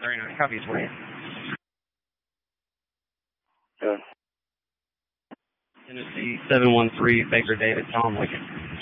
Very nice. Copies for you. Yeah. Tennessee 713 Baker David Tom Lincoln.